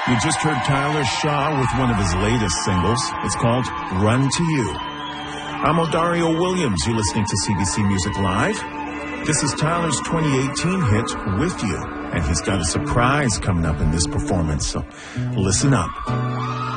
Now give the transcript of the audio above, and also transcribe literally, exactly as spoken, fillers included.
You just heard Tyler Shaw with one of his latest singles. It's called Run to You. I'm Odario Williams. You're listening to C B C Music Live. This is Tyler's twenty eighteen hit, With You. And he's got a surprise coming up in this performance, so listen up.